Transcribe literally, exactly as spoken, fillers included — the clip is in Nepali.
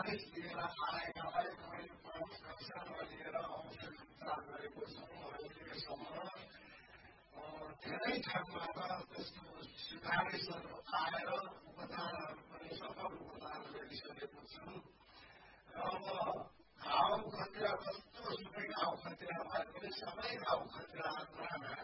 सन्देश लिएर आएकालाई मैले प्रमुख कक्षामा लिएर औषधि उपचार गरेको छु। अहिलेसम्म धेरै ठाउँबाट त्यस्तो सिफारिसहरू आएर उपचारहरू पनि सफल उपचार गरिसकेको छु। र अब घाउ खतिरा कस्तो सुकै घाउ खतिरालाई पनि सबै घाउ खतिराहरूमा